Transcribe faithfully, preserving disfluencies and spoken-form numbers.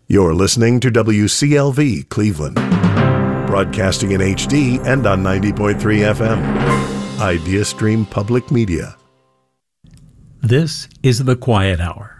You're listening to W C L V Cleveland, broadcasting in H D and on ninety point three F M. IdeaStream Public Media. This is The Quiet Hour.